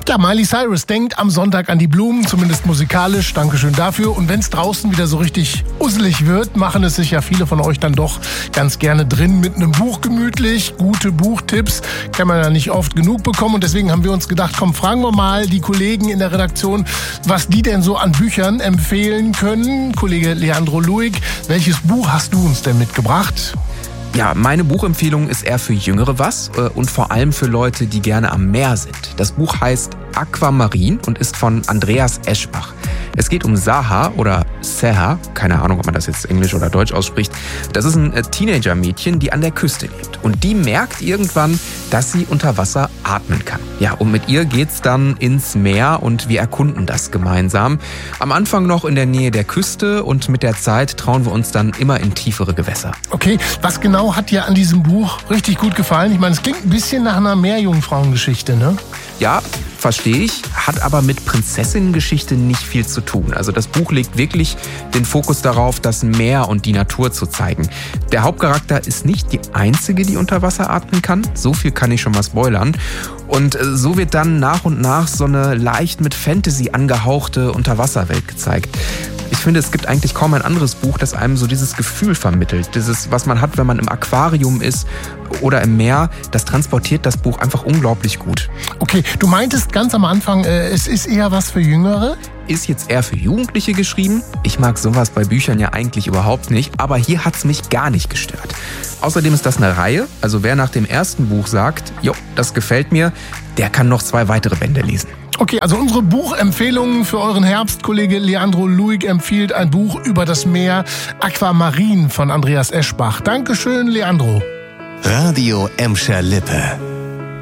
Ja, Miley Cyrus denkt am Sonntag an die Blumen, zumindest musikalisch. Dankeschön dafür. Und wenn es draußen wieder so richtig usselig wird, machen es sich ja viele von euch dann doch ganz gerne drin mit einem Buch gemütlich. Gute Buchtipps kann man ja nicht oft genug bekommen. Und deswegen haben wir uns gedacht, komm, fragen wir mal die Kollegen in der Redaktion, was die denn so an Büchern empfehlen können. Kollege Leandro Luig, welches Buch hast du uns denn mitgebracht? Ja, meine Buchempfehlung ist eher für Jüngere und vor allem für Leute, die gerne am Meer sind. Das Buch heißt Aquamarin und ist von Andreas Eschbach. Es geht um Saha oder Seha, keine Ahnung, ob man das jetzt Englisch oder Deutsch ausspricht. Das ist ein Teenager-Mädchen, die an der Küste lebt. Und die merkt irgendwann, dass sie unter Wasser atmen kann. Ja, und mit ihr geht's dann ins Meer und wir erkunden das gemeinsam. Am Anfang noch in der Nähe der Küste und mit der Zeit trauen wir uns dann immer in tiefere Gewässer. Okay, was genau hat dir an diesem Buch richtig gut gefallen? Ich meine, es klingt ein bisschen nach einer Meerjungfrauengeschichte, ne? Ja, verstehe ich, hat aber mit Prinzessinnengeschichte nicht viel zu tun. Also das Buch legt wirklich den Fokus darauf, das Meer und die Natur zu zeigen. Der Hauptcharakter ist nicht die einzige, die unter Wasser atmen kann. So viel kann ich schon mal spoilern. Und so wird dann nach und nach so eine leicht mit Fantasy angehauchte Unterwasserwelt gezeigt. Ich finde, es gibt eigentlich kaum ein anderes Buch, das einem so dieses Gefühl vermittelt. Dieses, was man hat, wenn man im Aquarium ist oder im Meer, das transportiert das Buch einfach unglaublich gut. Okay, du meintest ganz am Anfang, es ist eher was für Jüngere? Ist jetzt eher für Jugendliche geschrieben. Ich mag sowas bei Büchern ja eigentlich überhaupt nicht, aber hier hat's mich gar nicht gestört. Außerdem ist das eine Reihe, also wer nach dem ersten Buch sagt, jo, das gefällt mir, der kann noch 2 weitere Bände lesen. Okay, also unsere Buchempfehlungen für euren Herbst. Kollege Leandro Luig empfiehlt ein Buch über das Meer, Aquamarin von Andreas Eschbach. Dankeschön, Leandro. Radio Emscher Lippe.